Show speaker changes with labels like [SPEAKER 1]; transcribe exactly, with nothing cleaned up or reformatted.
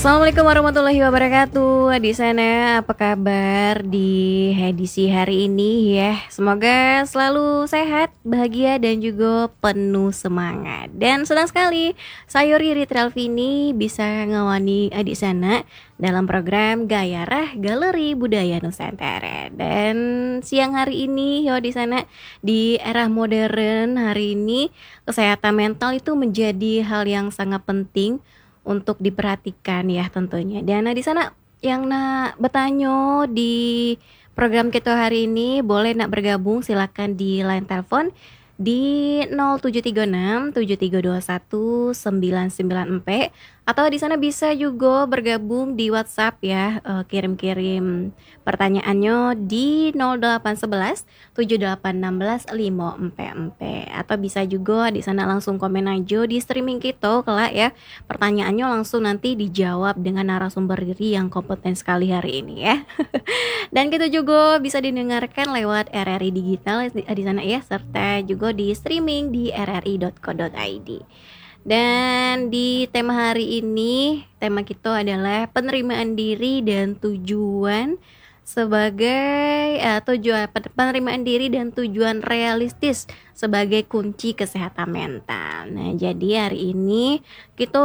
[SPEAKER 1] Assalamualaikum warahmatullahi wabarakatuh. Di sana apa kabar di edisi hari ini ya? Semoga selalu sehat, bahagia dan juga penuh semangat. Dan senang sekali saya Riri Trialvini bisa ngawani adik sana dalam program Gairah Galeri Budaya Nusantara. Dan siang hari ini yo di sana di era modern hari ini kesehatan mental itu menjadi hal yang sangat penting untuk diperhatikan ya tentunya. Dan nah di sana yang nak bertanya di program kita hari ini boleh nak bergabung silakan di line telepon di nol tujuh tiga enam tujuh tiga dua satu sembilan sembilan empat atau di sana bisa juga bergabung di WhatsApp ya, eh, kirim-kirim pertanyaannya di nol delapan satu satu tujuh delapan satu enam lima empat empat atau bisa juga di sana langsung komen aja di streaming kita kelak ya. Pertanyaannya langsung nanti dijawab dengan narasumber diri yang kompeten sekali hari ini ya. Dan kita juga bisa didengarkan lewat R R I Digital di, di sana ya, serta juga di streaming di r r i dot co dot i d. Dan di tema hari ini, tema kita adalah penerimaan diri dan tujuan sebagai uh, tujuan penerimaan diri dan tujuan realistis sebagai kunci kesehatan mental. Nah, jadi hari ini kita